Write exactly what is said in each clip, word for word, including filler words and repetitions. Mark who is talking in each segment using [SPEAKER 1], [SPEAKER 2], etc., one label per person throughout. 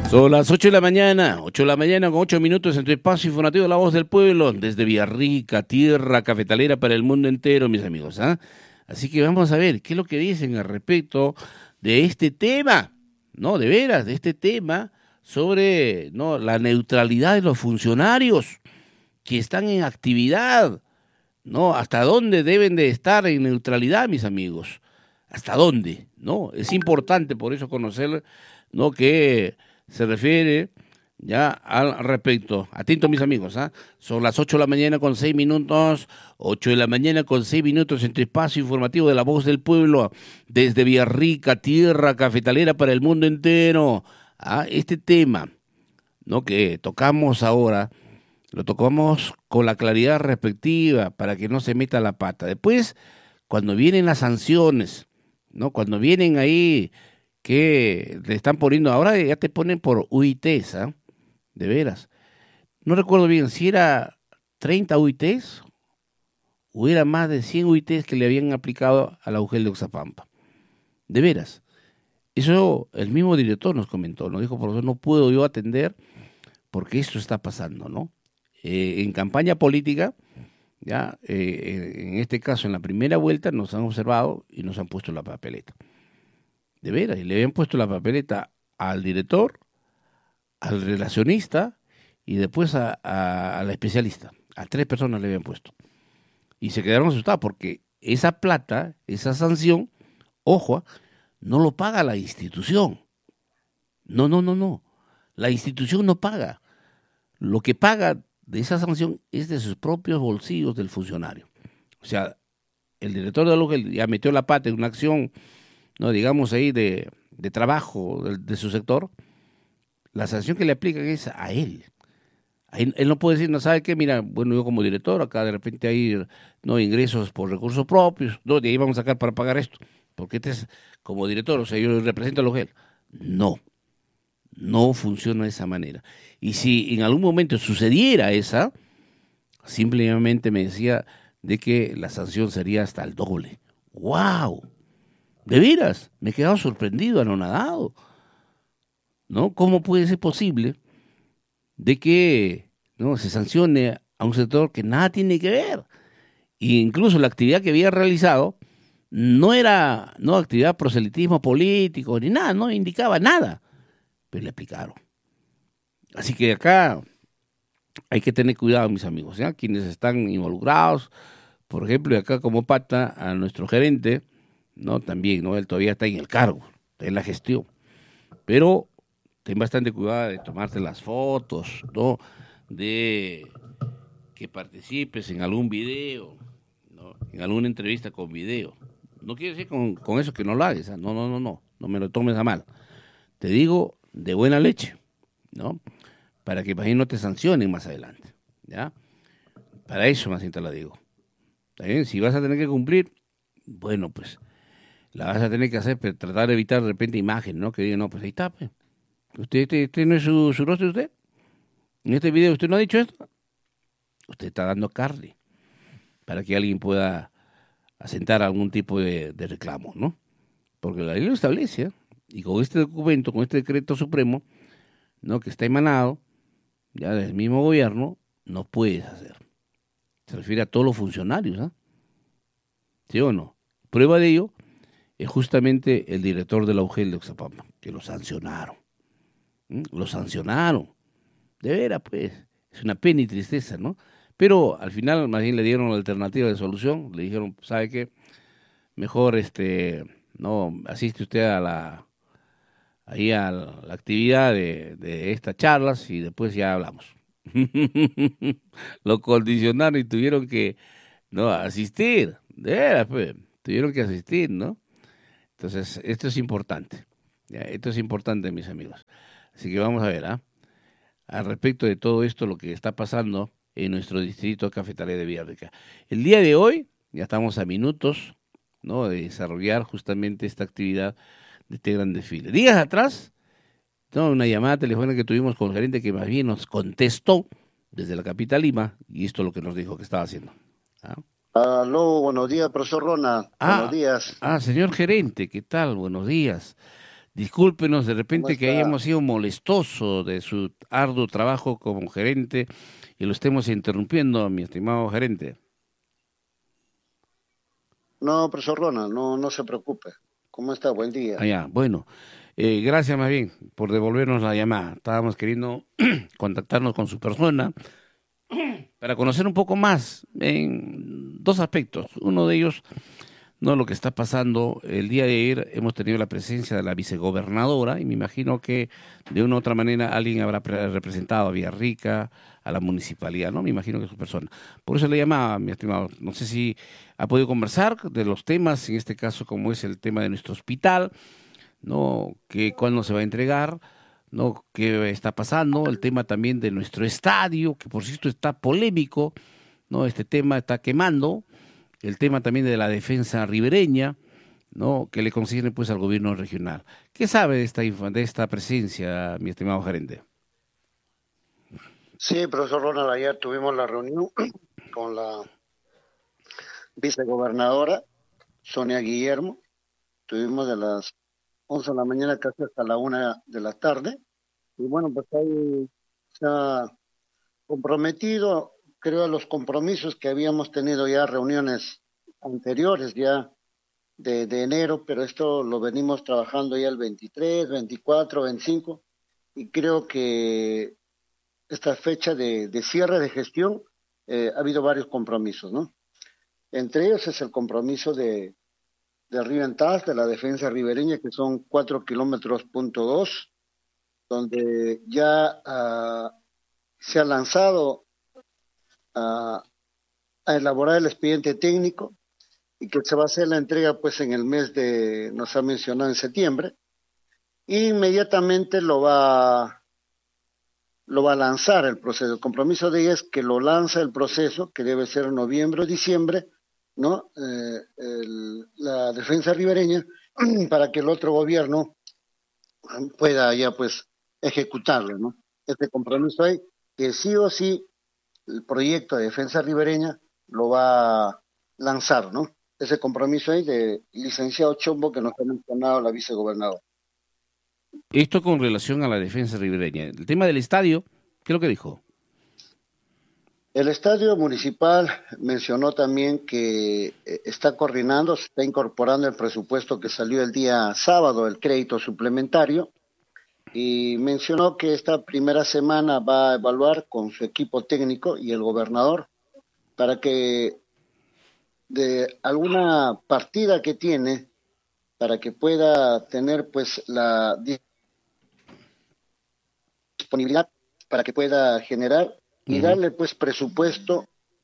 [SPEAKER 1] Son las ocho de la mañana, ocho de la mañana con ocho minutos en tu espacio informativo La Voz del Pueblo, desde Villarrica, tierra cafetalera para el mundo entero, mis amigos. ¿ah? Así que vamos a ver qué es lo que dicen al respecto de este tema, no, de veras, de este tema sobre no la neutralidad de los funcionarios que están en actividad, no, hasta dónde deben de estar en neutralidad, mis amigos, hasta dónde, no, es importante por eso conocer, no, que se refiere ya al respecto. Atento, mis amigos, ¿ah? Son las ocho de la mañana con seis minutos, ocho de la mañana con seis minutos en tu espacio informativo de La Voz del Pueblo, desde Villarrica, tierra cafetalera para el mundo entero. ¿Ah? Este tema, ¿no?, que tocamos ahora, lo tocamos con la claridad respectiva para que no se meta la pata. Después, cuando vienen las sanciones, ¿no?, cuando vienen ahí que le están poniendo, ahora ya te ponen por U I Ts, ¿eh? De veras. No recuerdo bien si era treinta U I Ts o era más de cien U I Ts que le habían aplicado a la U G E L de Oxapampa. De veras. Eso el mismo director nos comentó, nos dijo, profesor, no puedo yo atender porque esto está pasando, ¿no? Eh, en campaña política, ya, eh, en este caso en la primera vuelta nos han observado y nos han puesto la papeleta. De veras, y le habían puesto la papeleta al director, al relacionista y después a, a, a la especialista. A tres personas le habían puesto. Y se quedaron asustados porque esa plata, esa sanción, ojo, no lo paga la institución. No, no, no, no. La institución no paga. Lo que paga de esa sanción es de sus propios bolsillos del funcionario. O sea, el director de la U G E L ya metió la pata en una acción, no, digamos ahí de, de trabajo de, de su sector, la sanción que le aplican es a él. A él. Él no puede decir, no sabe qué, mira, bueno, yo como director, acá de repente hay no ingresos por recursos propios, no, de ahí vamos a sacar para pagar esto, porque este es como director, o sea, yo represento a la U G E L. No, no funciona de esa manera. Y si en algún momento sucediera esa, simplemente me decía de que la sanción sería hasta el doble. ¡Wow! De veras, me he quedado sorprendido, anonadado, ¿no? ¿Cómo puede ser posible de que no se sancione a un sector que nada tiene que ver? E incluso la actividad que había realizado no era no actividad proselitismo político ni nada, no indicaba nada, pero le aplicaron. Así que acá hay que tener cuidado, mis amigos, ¿ya? Quienes están involucrados, por ejemplo, y acá como pata a nuestro gerente, no, también, ¿no? Él todavía está en el cargo, está en la gestión. Pero ten bastante cuidado de tomarte las fotos, ¿no? De que participes en algún video, ¿no? En alguna entrevista con video. No quiere decir con, con eso que no lo hagas, ¿eh? No, no, no, no, no me lo tomes a mal. Te digo de buena leche, ¿no? Para que imagino no te sancionen más adelante, ¿ya? Para eso más bien te la digo. ¿Está bien? Si vas a tener que cumplir, bueno, pues la vas a tener que hacer, pero tratar de evitar de repente imagen, ¿no? Que digan, no, pues ahí está, pues. ¿Usted, este, este no es su, su rostro de usted? ¿En este video usted no ha dicho esto? Usted está dando carne para que alguien pueda asentar algún tipo de, de reclamo, ¿no? Porque la ley lo establece, ¿eh? Y con este documento, con este decreto supremo, ¿no?, que está emanado ya del mismo gobierno, no puedes hacer. Se refiere a todos los funcionarios, ¿eh? ¿Sí o no? Prueba de ello es justamente el director de la U G E L de Oxapampa, que lo sancionaron. ¿Mm? Lo sancionaron. De veras, pues, es una pena y tristeza, ¿no? Pero al final más bien le dieron la alternativa de solución, le dijeron, ¿sabe qué? Mejor este no asiste usted a la ahí a la actividad de, de estas charlas y después ya hablamos. Lo condicionaron y tuvieron que no asistir, de veras, pues, tuvieron que asistir, ¿no? Entonces, esto es importante, ¿ya? Esto es importante, mis amigos. Así que vamos a ver, ¿ah? Al respecto de todo esto, lo que está pasando en nuestro distrito cafetalero de Villarrica. El día de hoy, ya estamos a minutos, ¿no?, de desarrollar justamente esta actividad de este gran desfile. Días atrás, ¿no?, una llamada telefónica que tuvimos con el gerente que más bien nos contestó desde la capital Lima, y esto es lo que nos dijo que estaba haciendo. ¿Ah?
[SPEAKER 2] Aló, buenos días, profesor Rona.
[SPEAKER 1] Ah,
[SPEAKER 2] buenos días.
[SPEAKER 1] Ah, señor gerente, ¿qué tal? Buenos días. Discúlpenos de
[SPEAKER 2] ¿Cómo
[SPEAKER 1] repente que
[SPEAKER 2] está?
[SPEAKER 1] hayamos sido molestoso de su arduo trabajo como gerente y lo estemos interrumpiendo, mi estimado gerente.
[SPEAKER 2] No, profesor Ronald, no, no se preocupe. ¿Cómo está? Buen día.
[SPEAKER 1] Allá, bueno, eh, gracias más bien por devolvernos la llamada. Estábamos queriendo contactarnos con su persona para conocer un poco más en dos aspectos. Uno de ellos, no lo que está pasando. El día de ayer hemos tenido la presencia de la vicegobernadora y me imagino que de una u otra manera alguien habrá pre- representado a Villarrica, a la municipalidad, ¿no? Me imagino que es su persona. Por eso le llamaba, mi estimado. No sé si ha podido conversar de los temas, en este caso como es el tema de nuestro hospital, ¿no? Que cuándo se va a entregar, ¿no? ¿Qué está pasando? El tema también de nuestro estadio, que por cierto está polémico, ¿no? Este tema está quemando. El tema también de la defensa ribereña, ¿no? Que le consiguen pues al gobierno regional. ¿Qué sabe de esta infa- de esta presencia, mi estimado gerente?
[SPEAKER 2] Sí, profesor Ronald, ayer tuvimos la reunión con la vicegobernadora Sonia Guillermo. Tuvimos de las once de la mañana casi hasta la una de la tarde. Y bueno, pues ahí se ha comprometido, creo, a los compromisos que habíamos tenido ya reuniones anteriores, ya de, de enero, pero esto lo venimos trabajando ya el veintitrés, veinticuatro, veinticinco, y creo que esta fecha de, de cierre de gestión eh, ha habido varios compromisos, ¿no? Entre ellos es el compromiso de, de Río en Taz, de la defensa ribereña, que son cuatro kilómetros punto dos, donde ya uh, se ha lanzado a, a elaborar el expediente técnico y que se va a hacer la entrega pues en el mes de, nos ha mencionado en septiembre, e inmediatamente lo va, lo va a lanzar el proceso. El compromiso de ella es que lo lanza el proceso, que debe ser en noviembre o diciembre, ¿no? Eh, el, la defensa ribereña, para que el otro gobierno pueda ya pues ejecutarlo, ¿no? Este compromiso hay que sí o sí el proyecto de defensa ribereña lo va a lanzar, ¿no? Ese compromiso ahí de licenciado Chombo que nos ha mencionado la vicegobernadora.
[SPEAKER 1] Esto con relación a la defensa ribereña. El tema del estadio, ¿qué es lo que dijo?
[SPEAKER 2] El estadio municipal mencionó también que eh, está coordinando, se está incorporando el presupuesto que salió el día sábado, el crédito suplementario, y mencionó que esta primera semana va a evaluar con su equipo técnico y el gobernador para que de alguna partida que tiene, para que pueda tener pues la disponibilidad, para que pueda generar y
[SPEAKER 1] Ujú.
[SPEAKER 2] darle pues presupuesto,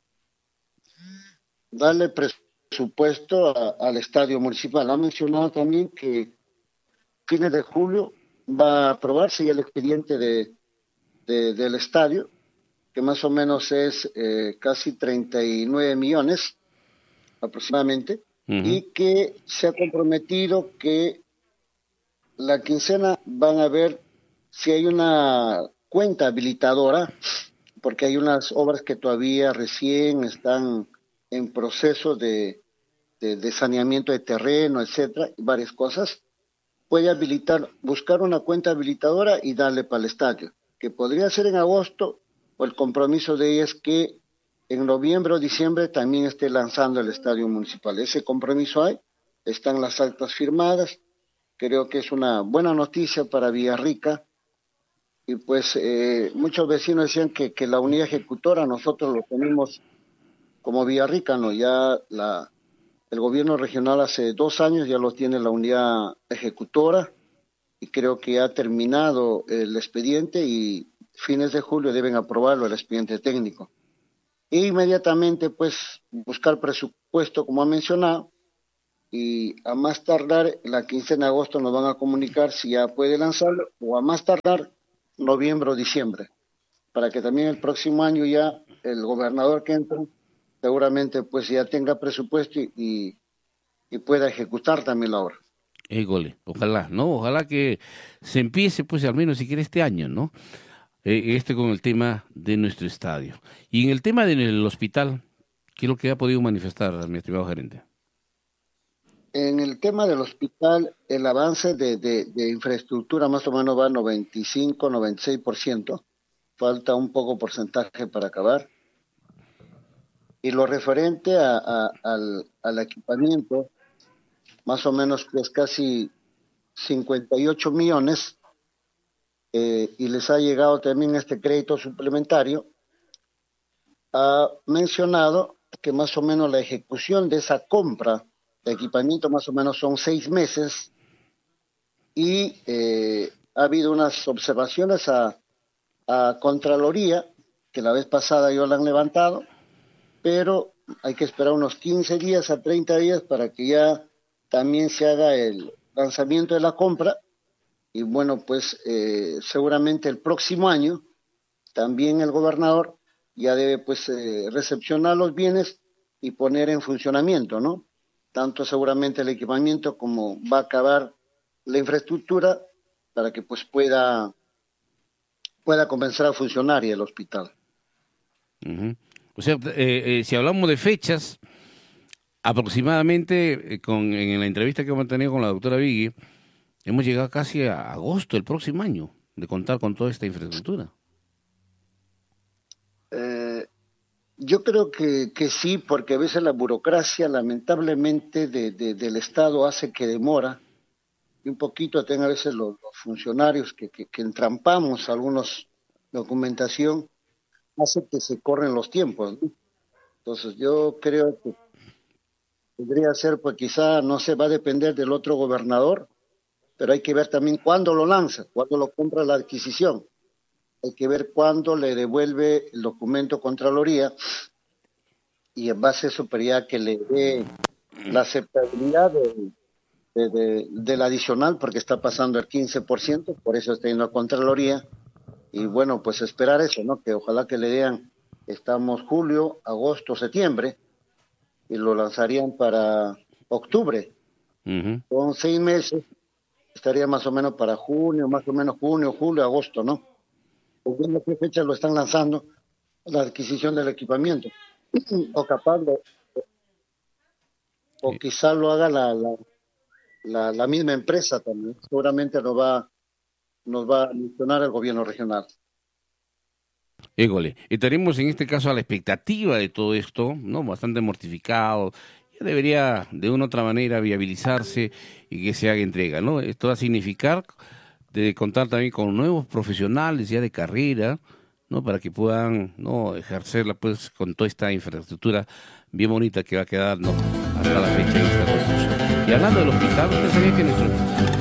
[SPEAKER 2] darle presupuesto a, al estadio municipal. Ha mencionado también que fines de julio va a aprobarse ya el expediente de, de del estadio, que más o menos es eh, casi treinta y nueve millones aproximadamente,
[SPEAKER 1] Ujú.
[SPEAKER 2] y que se ha comprometido que la quincena van a ver si hay una cuenta habilitadora, porque hay unas obras que todavía recién están en proceso de, de, de saneamiento de terreno, etcétera, y varias cosas. Puede habilitar, buscar una cuenta habilitadora y darle para el estadio, que podría ser en agosto, o el compromiso de ella es que en noviembre o diciembre también esté lanzando el estadio municipal. Ese compromiso hay, están las actas firmadas, creo que es una buena noticia para Villarrica, y pues eh, muchos vecinos decían que, que la unidad ejecutora nosotros lo tenemos como Villarrica, ¿no? Ya la, el gobierno regional hace dos años ya lo tiene la unidad ejecutora, y creo que ha terminado el expediente y fines de julio deben aprobarlo el expediente técnico. E inmediatamente pues buscar presupuesto como ha mencionado, y a más tardar la quincena de agosto nos van a comunicar si ya puede lanzarlo, o a más tardar noviembre o diciembre, para que también el próximo año ya el gobernador que entra seguramente pues ya tenga presupuesto y, y, y pueda ejecutar también la obra.
[SPEAKER 1] Égole, ojalá, ¿no? Ojalá que se empiece, pues, al menos siquiera este año, ¿no? Eh, este con el tema de nuestro estadio. Y en el tema del hospital, ¿qué es lo que ha podido manifestar, mi estimado gerente?
[SPEAKER 2] En el tema del hospital, el avance de, de, de infraestructura más o menos va a noventa y cinco, noventa y seis por ciento. Falta un poco porcentaje para acabar. Y lo referente a, a, al, al equipamiento, más o menos es casi cincuenta y ocho millones, eh, y les ha llegado también este crédito suplementario. Ha mencionado que más o menos la ejecución de esa compra de equipamiento más o menos son seis meses y eh, ha habido unas observaciones a, a Contraloría, que la vez pasada yo la han levantado, pero hay que esperar unos quince días a treinta días para que ya también se haga el lanzamiento de la compra. Y bueno, pues eh, seguramente el próximo año también el gobernador ya debe pues eh, recepcionar los bienes y poner en funcionamiento, ¿no? Tanto seguramente el equipamiento como va a acabar la infraestructura para que pues pueda, pueda comenzar a funcionar y el hospital.
[SPEAKER 1] Uh-huh. O sea, eh, eh, si hablamos de fechas, aproximadamente, eh, con, en la entrevista que hemos tenido con la doctora Vigui, hemos llegado casi a agosto del próximo año de contar con toda esta infraestructura.
[SPEAKER 2] Eh, yo creo que, que sí, porque a veces la burocracia, lamentablemente, de, de, del Estado hace que demora, y un poquito tenga a veces los, los funcionarios que, que, que entrampamos algunos documentación, hace que se corren los tiempos, ¿no? Entonces yo creo que podría ser, pues quizá, no sé, va a depender del otro gobernador, pero hay que ver también cuándo lo lanza, cuándo lo compra la adquisición. Hay que ver cuándo le devuelve el documento Contraloría y en base a eso, pero ya que le dé la aceptabilidad de, de, de, del adicional, porque está pasando el quince por ciento, por eso está yendo a Contraloría. Y bueno, pues esperar eso, ¿no? Que ojalá que le den, estamos julio, agosto, septiembre, y lo lanzarían para octubre.
[SPEAKER 1] Uh-huh.
[SPEAKER 2] Con seis meses, estaría más o menos para junio, más o menos junio, julio, agosto, ¿no? Viendo qué fecha lo están lanzando, la adquisición del equipamiento. O capaz, lo, o quizá lo haga la, la, la, la misma empresa también. Seguramente lo va, nos va a mencionar el gobierno regional.
[SPEAKER 1] Égole, estaremos en este caso a la expectativa de todo esto, ¿no? Bastante mortificado. Ya debería de una u otra manera viabilizarse y que se haga entrega, ¿no? Esto va a significar de contar también con nuevos profesionales ya de carrera, ¿no? Para que puedan, ¿no?, ejercerla pues con toda esta infraestructura bien bonita que va a quedar, ¿no?, hasta la fecha de esta construcción. Y hablando del hospital, usted sabía que nuestro